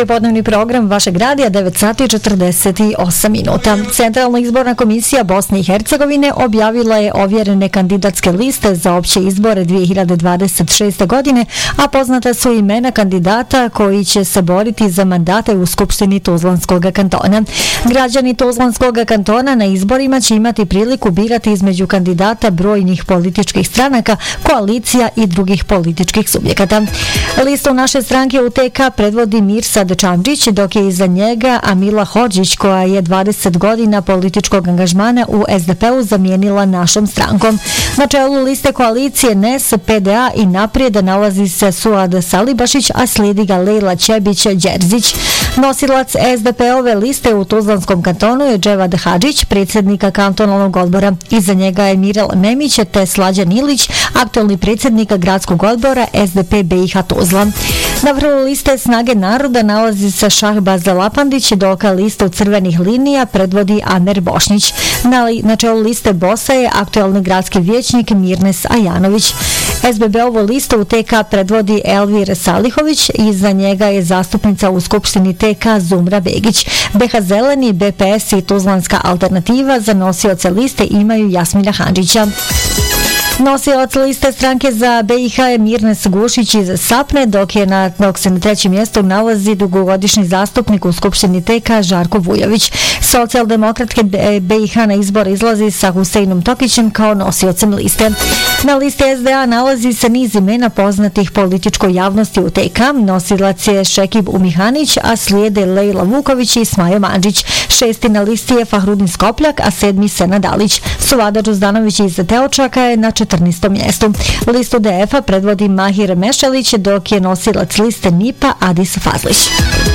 Prijepodnevni program vašeg radija 9 sati i 48 minuta. Centralna izborna komisija Bosne i Hercegovine objavila je ovjerene kandidatske liste za opće izbore 2026. godine, a poznata su imena kandidata koji će se boriti za mandate u Skupštini Tuzlanskog kantona. Građani Tuzlanskog kantona na izborima će imati priliku birati između kandidata brojnih političkih stranaka, koalicija i drugih političkih subjekata. Listu naše stranke UTK predvodi Mirsad Čamđić, dok je iza njega Amila Hodžić, koja je 20 godina političkog angažmana u SDP-u zamijenila našom strankom. Na čelu liste koalicije NES, PDA i Naprijed nalazi se Suad Salibašić, a slijedi ga Lejla Ćebić-Đerzić. Nosilac SDP-ove liste u Tuzlanskom kantonu je Dževad Hadžić, predsjednika kantonalnog odbora. Iza njega je Mirel Memić te Slađan Ilić, aktualni predsjednik gradskog odbora SDP BiH Tuzla. Na vrhu liste Snage naroda nalazi se Šahbaz Lapandić, dok listu crvenih linija predvodi Amer Bošnić. Na čelu liste BOS-a je aktualni gradski vijećnik Mirnes Ajanović. SBB-ovu listu u TK predvodi Elvir Salihović, iza njega je zastupnica u Skupštini TK Zumra Begić. BH Zeleni, BPS i Tuzlanska alternativa za nosioce liste imaju Jasmina Handžića. Nosilac liste stranke za BiH je Mirnes Gušić iz Sapne, dok se na trećem mjestu nalazi dugogodišnji zastupnik u Skupštini TK Žarko Vujović. Socijaldemokratke BiH na izbor izlazi sa Huseinom Tokićem kao nosiocem liste. Na listi SDA nalazi se niz imena poznatih političkoj javnosti u TK. Nosilac je Šekib Umihanić, a slijede Lejla Vuković i Smajo Mandžić. Šesti na listi je Fahrudin Skopljak, a sedmi Senad Alić. Suvada Đuzdanović iz Teočaka je na 14. mjestu. Listu DF-a predvodi Mahir Mešalić, dok je nosilac liste NIP-a Adis Fazlić.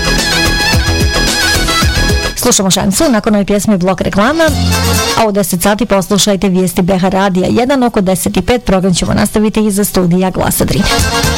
Slušamo šansu, nakon ove pjesme blok reklama, a u 10 sati poslušajte vijesti BH Radija 1, oko 10:05 program ćemo nastaviti iza studija Glasa Drinja.